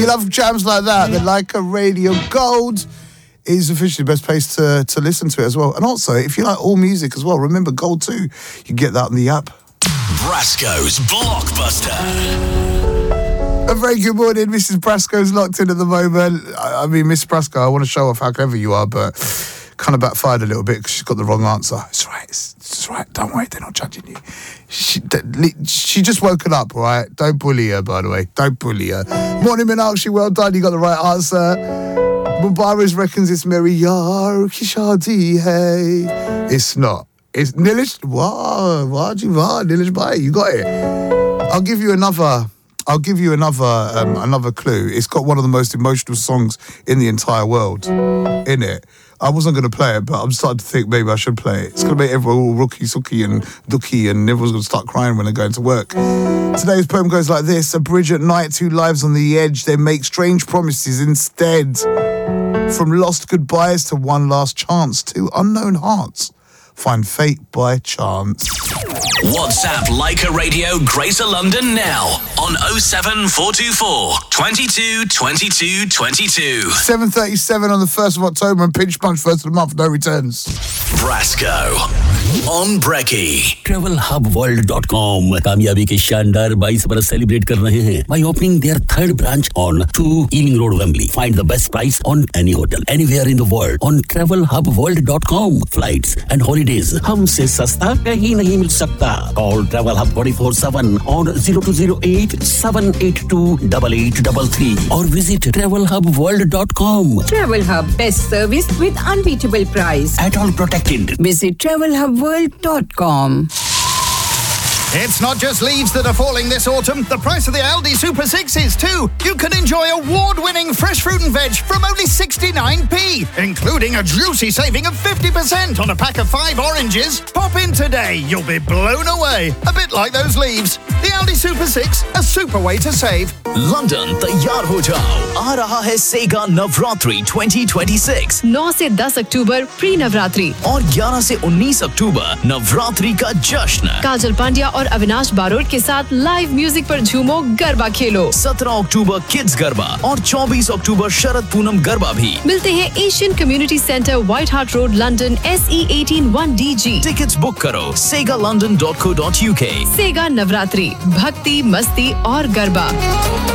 you love jams like that, then Leica Radio Gold is officially the best place to listen to it as well. And also, if you like all music as well, remember Gold 2. You can get that on the app. Brasco's Blockbuster. A very good morning. Mrs. Brasco's locked in at the moment. I mean, Miss Brasco, I want to show off how clever you are, but kind of backfired a little bit because she's got the wrong answer. It's right. It's right. Don't worry. They're not judging you. She just woken up, all right? Don't bully her, by the way. Don't bully her. Morning, Meenakshi. Well done. You got the right answer. Mubarak reckons it's Mary Yar Kishadi. Hey. It's not. It's Nilish. Wow. Nilish Bhai. You got it. I'll give you another clue. It's got one of the most emotional songs in the entire world in it. I wasn't going to play it, but I'm starting to think maybe I should play it. It's going to make everyone all rookie, sookie and dookie, and everyone's going to start crying when they're going to work. Today's poem goes like this. A bridge at night, two lives on the edge. They make strange promises instead. From lost goodbyes to one last chance. Two unknown hearts find fate by chance. WhatsApp Leica Radio Greater London now on 07424 22 22 22. 7:37 on the 1st of October and Pinch Punch 1st of the month, no returns. Brasco on Brecky. TravelHubWorld.com कामयाबी के शानदार 22 बरस celebrate कर रहे हैं by opening their third branch on 2 Ealing Road, Wembley. Find the best price on any hotel anywhere in the world on TravelHubWorld.com. Flights and holidays हमसे सस्ता कहीं नहीं मिल सकता. Call Travel Hub 24/7 on 0208 782 8833 or visit TravelHubWorld.com. Travel Hub, best service with unbeatable price. At all protected. Visit TravelHubWorld.com. It's not just leaves that are falling this autumn. The price of the Aldi Super 6 is too. You can enjoy award-winning fresh fruit and veg from only 69p, including a juicy saving of 50% on a pack of 5 oranges. Pop in today. You'll be blown away. A bit like those leaves. The Aldi Super 6, a super way to save. London, तैयार हो जाओ. आ रहा है सेगा नवरात्रि 2026. 9 से 10 अक्टूबर pre Navratri और 11 से 19 अक्टूबर नवरात्रि का जश्न. काजल पांड्या और अविनाश बारोट के साथ लाइव म्यूजिक पर झूमो, गरबा खेलो. 17 अक्टूबर किड्स गरबा और 24 अक्टूबर शरद पूनम गरबा भी. मिलते हैं Asian community centre, white heart road, London, SE 18 1DG. Tickets book करो segalondon.co.uk. सेगा नवरात्रि, भक्ति, मस्ती और गरबा.